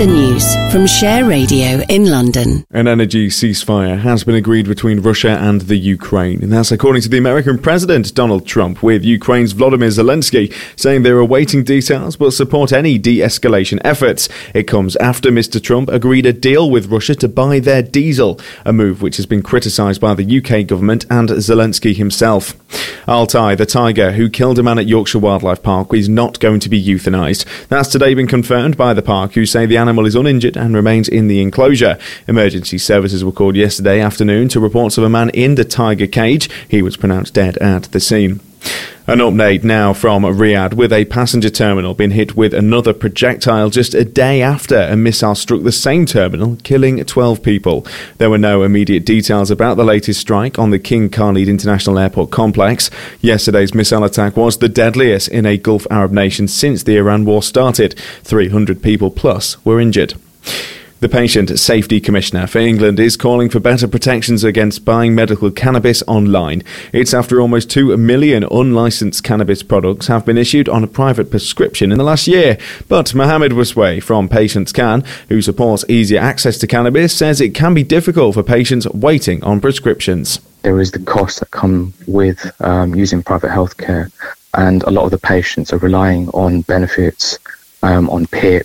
The news from Share Radio in London. An energy ceasefire has been agreed between Russia and the Ukraine, and that's according to the American President Donald Trump, with Ukraine's Volodymyr Zelensky saying they're awaiting details but support any de-escalation efforts. It comes after Mr. Trump agreed a deal with Russia to buy their diesel, a move which has been criticised by the UK government and Zelensky himself. Altai, the tiger who killed a man at Yorkshire Wildlife Park, is not going to be euthanised. That's today been confirmed by the park, who say the animal is uninjured and remains in the enclosure. Emergency services were called yesterday afternoon to reports of a man in the tiger cage. He was pronounced dead at the scene. An update now from Riyadh, with a passenger terminal being hit with another projectile just a day after a missile struck the same terminal, killing 12 people. There were no immediate details about the latest strike on the King Khalid International Airport complex. Yesterday's missile attack was the deadliest in a Gulf Arab nation since the Iran war started. 300 people plus were injured. The Patient Safety Commissioner for England is calling for better protections against buying medical cannabis online. It's after almost 2 million unlicensed cannabis products have been issued on a private prescription in the last year. But Mohammed Wasway from Patients Can, who supports easier access to cannabis, says it can be difficult for patients waiting on prescriptions. There is the costs that come with using private healthcare, and a lot of the patients are relying on benefits, on PIP,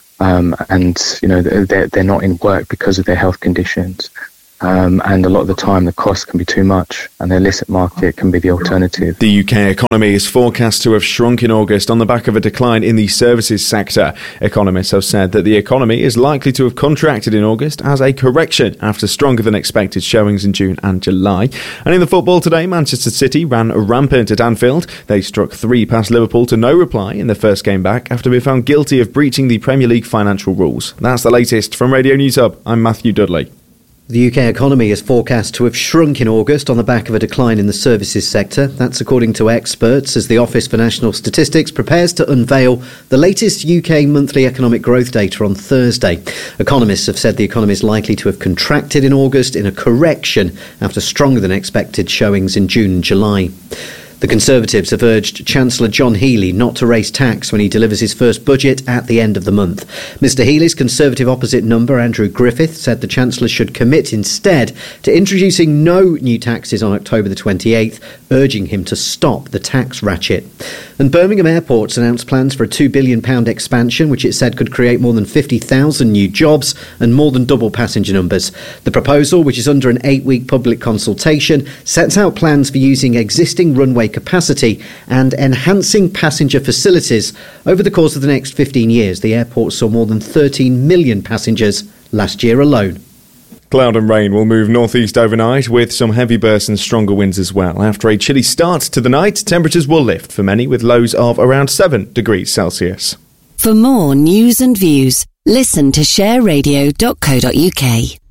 and they're not in work because of their health conditions, and a lot of the time the cost can be too much, and the illicit market can be the alternative. The UK economy is forecast to have shrunk in August on the back of a decline in the services sector. Economists have said that the economy is likely to have contracted in August as a correction after stronger than expected showings in June and July. And in the football today, Manchester City ran rampant at Anfield. They struck 3 past Liverpool to no reply in the first game back after being found guilty of breaching the Premier League financial rules. That's the latest from Radio News Hub. I'm Matthew Dudley. The UK economy is forecast to have shrunk in August on the back of a decline in the services sector. That's according to experts, as the Office for National Statistics prepares to unveil the latest UK monthly economic growth data on Thursday. Economists have said the economy is likely to have contracted in August in a correction after stronger than expected showings in June and July. The Conservatives have urged Chancellor John Healey not to raise tax when he delivers his first budget at the end of the month. Mr Healey's Conservative opposite number, Andrew Griffith, said the Chancellor should commit instead to introducing no new taxes on October the 28th, urging him to stop the tax ratchet. And Birmingham Airport's announced plans for a £2 billion expansion, which it said could create more than 50,000 new jobs and more than double passenger numbers. The proposal, which is under an 8-week public consultation, sets out plans for using existing runway capacity and enhancing passenger facilities. Over the course of the next 15 years, the airport saw more than 13 million passengers last year alone. Cloud and rain will move northeast overnight, with some heavy bursts and stronger winds as well. After a chilly start to the night, temperatures will lift for many, with lows of around 7 degrees Celsius. For more news and views, listen to shareradio.co.uk.